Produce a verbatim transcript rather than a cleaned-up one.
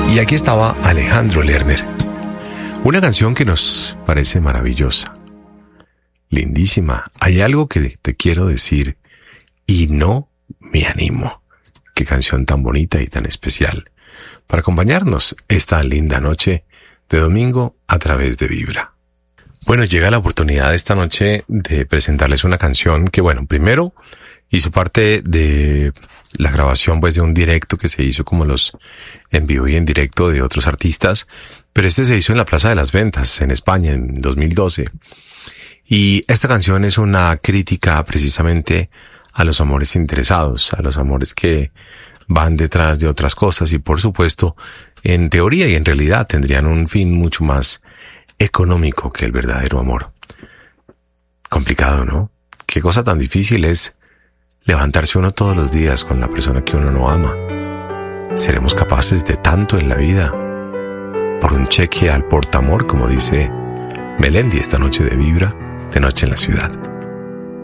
Y aquí estaba Alejandro Lerner. Una canción que nos parece maravillosa, lindísima. Hay algo que te quiero decir y no me animo. Qué canción tan bonita y tan especial para acompañarnos esta linda noche de domingo a través de Vibra. Bueno, llega la oportunidad esta noche de presentarles una canción que, bueno, primero hizo parte de la grabación pues de un directo que se hizo como los en vivo y en directo de otros artistas, pero este se hizo en la Plaza de las Ventas en España en dos mil doce. Y esta canción es una crítica precisamente a los amores interesados, a los amores que van detrás de otras cosas y por supuesto en teoría y en realidad tendrían un fin mucho más económico que el verdadero amor. Complicado, ¿no? Qué cosa tan difícil es levantarse uno todos los días con la persona que uno no ama. ¿Seremos capaces de tanto en la vida por un cheque al portamor, como dice Melendi esta noche de Vibra, de Noche en la Ciudad?